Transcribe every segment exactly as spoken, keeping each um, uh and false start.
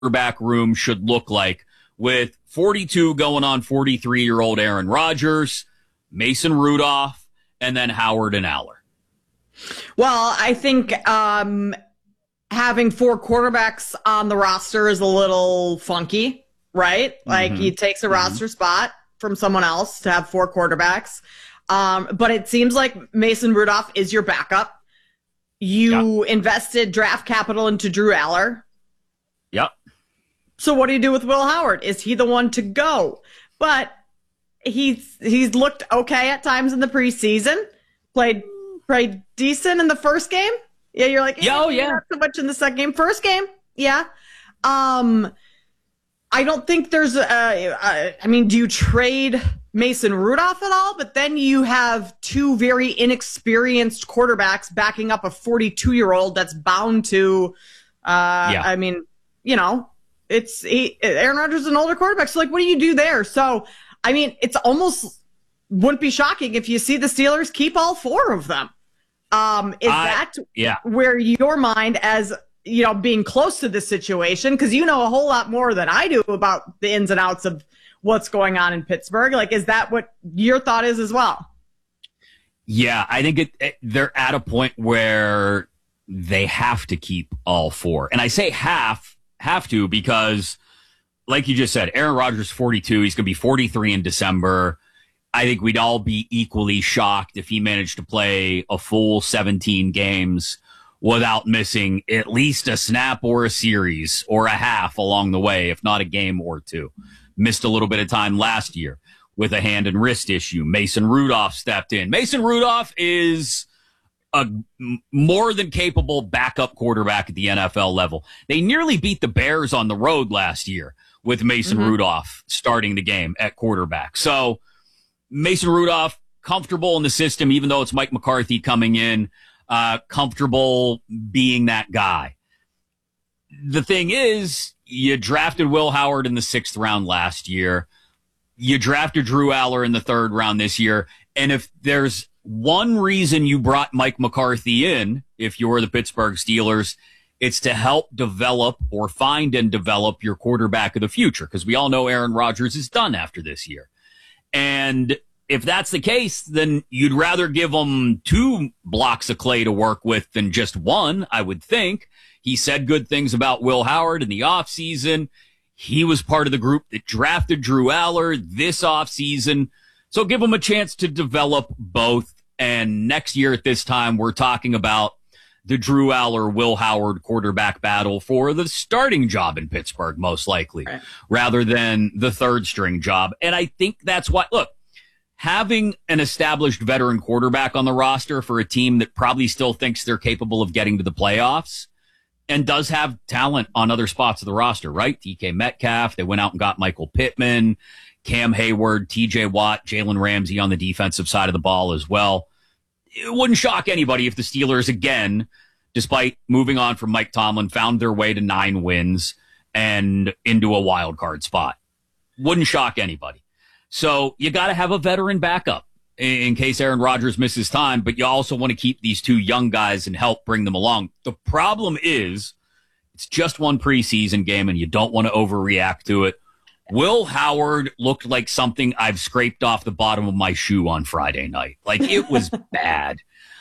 quarterback room should look like with forty-two going on forty-three-year-old Aaron Rodgers, Mason Rudolph, and then Howard and Aller? Well, I think um, having four quarterbacks on the roster is a little funky, right? Like, Mm-hmm. he takes a Mm-hmm. roster spot from someone else to have four quarterbacks. Um, but it seems like Mason Rudolph is your backup. You Yep. invested draft capital into Drew Aller. Yep. So what do you do with Will Howard? Is he the one to go? But he's he's looked okay at times in the preseason. Played played decent in the first game. Yeah, you're like, Yeah, oh, eh, yeah. not so much in the second game. First game, yeah. Um, I don't think there's a, a. I mean, do you trade Mason Rudolph at all? But then you have two very inexperienced quarterbacks backing up a forty-two-year-old that's bound to. Uh, Yeah. I mean, you know, it's he, Aaron Rodgers is an older quarterback. So, like, what do you do there? So, I mean, it's almost wouldn't be shocking if you see the Steelers keep all four of them. Um, is I- that yeah. where your mind, as you know, being close to this situation, because you know a whole lot more than I do about the ins and outs of what's going on in Pittsburgh? Like, is that what your thought is as well? Yeah, I think it, it, they're at a point where they have to keep all four. And I say half, have to, because like you just said, Aaron Rodgers, forty-two. He's going to be forty-three in December. I think we'd all be equally shocked if he managed to play a full seventeen games without missing at least a snap or a series or a half along the way, if not a game or two. Missed a little bit of time last year with a hand and wrist issue. Mason Rudolph stepped in. Mason Rudolph is a m- more than capable backup quarterback at the N F L level. They nearly beat the Bears on the road last year with Mason Mm-hmm. Rudolph starting the game at quarterback. So Mason Rudolph, comfortable in the system, even though it's Mike McCarthy coming in, uh, comfortable being that guy. The thing is, you drafted Will Howard in the sixth round last year. You drafted Drew Aller in the third round this year. And if there's one reason you brought Mike McCarthy in, if you're the Pittsburgh Steelers, it's to help develop or find and develop your quarterback of the future. Because we all know Aaron Rodgers is done after this year. And if that's the case, then you'd rather give him two blocks of clay to work with than just one, I would think. He said good things about Will Howard in the offseason. He was part of the group that drafted Drew Aller this offseason. So give him a chance to develop both. And next year at this time, we're talking about the Drew Aller, Will Howard quarterback battle for the starting job in Pittsburgh, most likely, Right. rather than the third string job. And I think that's what, look, having an established veteran quarterback on the roster for a team that probably still thinks they're capable of getting to the playoffs and does have talent on other spots of the roster, right? D K Metcalf, they went out and got Michael Pittman, Cam Hayward, T J Watt, Jalen Ramsey on the defensive side of the ball as well. It wouldn't shock anybody if the Steelers, again, despite moving on from Mike Tomlin, found their way to nine wins and into a wild card spot. Wouldn't shock anybody. So you got to have a veteran backup in case Aaron Rodgers misses time, but you also want to keep these two young guys and help bring them along. The problem is it's just one preseason game and you don't want to overreact to it. Will Howard looked like something I've scraped off the bottom of my shoe on Friday night. Like, it was bad.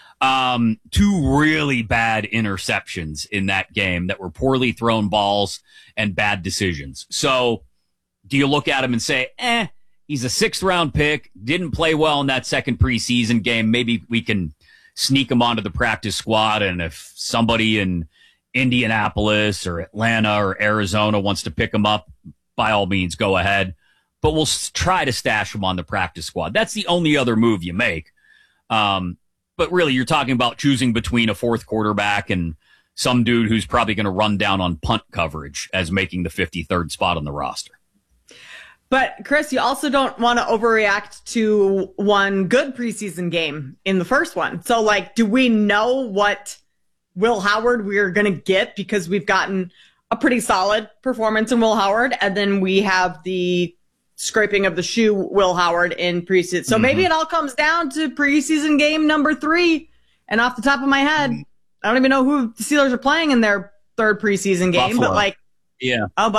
Um, two really bad interceptions in that game that were poorly thrown balls and bad decisions. So do you look at him and say, eh, he's a sixth round pick, didn't play well in that second preseason game. Maybe we can sneak him onto the practice squad. And if somebody in Indianapolis or Atlanta or Arizona wants to pick him up, by all means, go ahead. But we'll s- try to stash him on the practice squad. That's the only other move you make. Um, but really, you're talking about choosing between a fourth quarterback and some dude who's probably going to run down on punt coverage as making the fifty-third spot on the roster. But Chris, you also don't want to overreact to one good preseason game in the first one. So, like, do we know what Will Howard we're going to get? Because we've gotten a pretty solid performance in Will Howard, and then we have the scraping of the shoe Will Howard in preseason. So mm-hmm. maybe it all comes down to preseason game number three. And off the top of my head, I don't even know who the Steelers are playing in their third preseason game, Buffalo. but like, Yeah. Oh,